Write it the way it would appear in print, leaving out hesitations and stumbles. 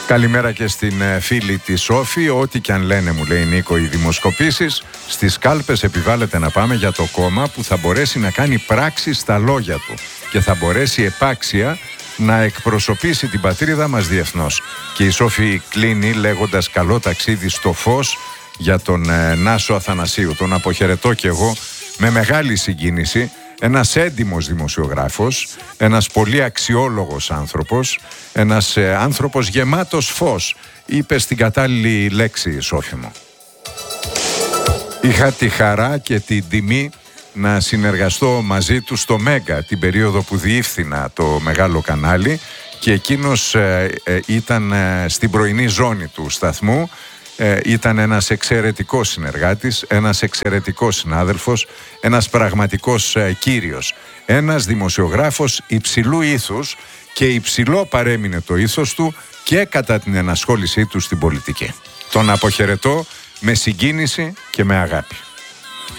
Καλημέρα και στην φίλη τη Σόφη. Ό,τι και αν λένε, μου λέει Νίκο, οι δημοσκοπήσεις, στις κάλπες επιβάλλεται να πάμε για το κόμμα που θα μπορέσει να κάνει πράξη στα λόγια του και θα μπορέσει επάξια να εκπροσωπήσει την πατρίδα μας διεθνώς. Και η Σόφη κλείνει λέγοντας καλό ταξίδι στο φως για τον Νάσο Αθανασίου. Τον αποχαιρετώ κι εγώ με μεγάλη συγκίνηση. Ένας έντιμος δημοσιογράφος, ένας πολύ αξιόλογος άνθρωπος, ένας άνθρωπος γεμάτος φως. Είπε στην κατάλληλη λέξη η Σόφη μου. Είχα τη χαρά και την τιμή να συνεργαστώ μαζί του στο Μέγκα την περίοδο που διεύθυνα το μεγάλο κανάλι και εκείνος ήταν στην πρωινή ζώνη του σταθμού. Ήταν ένας εξαιρετικός συνεργάτης, ένας εξαιρετικός συνάδελφος, ένας πραγματικός κύριος. Ένας δημοσιογράφος υψηλού ήθους και υψηλό παρέμεινε το ήθος του και κατά την ενασχόλησή του στην πολιτική. Τον αποχαιρετώ με συγκίνηση και με αγάπη.